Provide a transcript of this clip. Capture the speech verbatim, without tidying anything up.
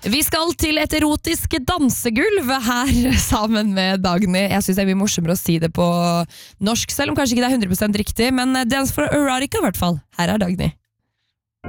Vi skal til et erotisk dansegulv her sammen med Dagny. Jeg synes det er mye morsommere å si det på norsk, selv om kanskje ikke det er hundre prosent riktig, men Dance for Erotica i hvert fall. Her er Dagny.